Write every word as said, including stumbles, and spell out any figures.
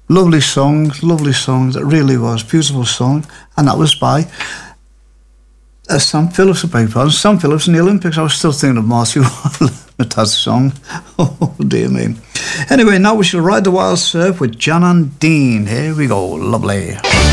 Lovely song, lovely song. That really was beautiful song, and that was by uh, Sam Phillips. I beg your pardon, Sam Phillips in the Olympics. I was still thinking of Marty Wall with that song. Oh dear me. Anyway, now we shall ride the wild surf with Jan and Dean. Here we go, lovely.